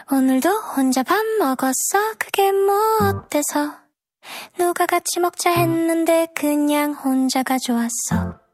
오늘도 혼자 밥 먹었어. 그게 뭐 어때서? 누가 같이 먹자 했는데 그냥 혼자 가져왔어.